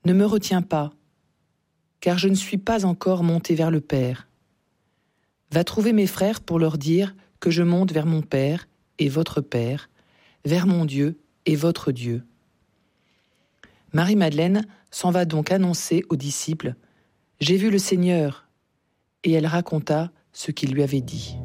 Ne me retiens pas, car je ne suis pas encore monté vers le Père. Va trouver mes frères pour leur dire que je monte vers mon Père et votre Père, vers mon Dieu et votre Dieu. » Marie-Madeleine s'en va donc annoncer aux disciples « J'ai vu le Seigneur » et elle raconta ce qu'il lui avait dit.